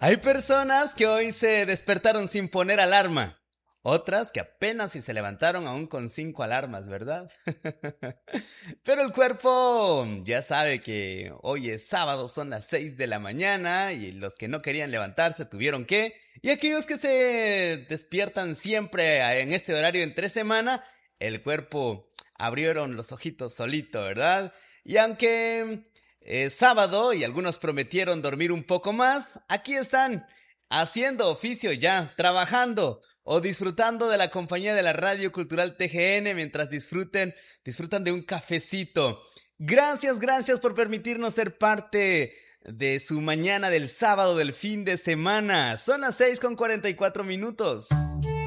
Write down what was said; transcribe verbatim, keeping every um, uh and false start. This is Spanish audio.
Hay personas que hoy se despertaron sin poner alarma. Otras que apenas si se levantaron aún con cinco alarmas, ¿verdad? Pero el cuerpo ya sabe que hoy es sábado, son las seis de la mañana y los que no querían levantarse tuvieron que. Y aquellos que se despiertan siempre en este horario entre semana, el cuerpo abrieron los ojitos solito, ¿verdad? Y aunque es sábado y algunos prometieron dormir un poco más, aquí están, haciendo oficio ya, trabajando o disfrutando de la compañía de la Radio Cultural T G N mientras disfruten, disfrutan de un cafecito. Gracias, gracias por permitirnos ser parte de su mañana del sábado del fin de semana. Son las seis con cuarenta y cuatro minutos.